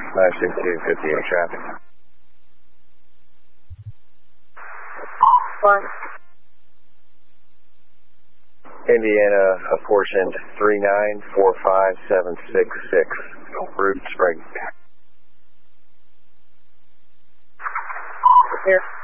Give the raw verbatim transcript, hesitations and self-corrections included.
nine six two fifty-eight traffic. One. Indiana, apportioned three nine four five seven six six. Route Spring. Here.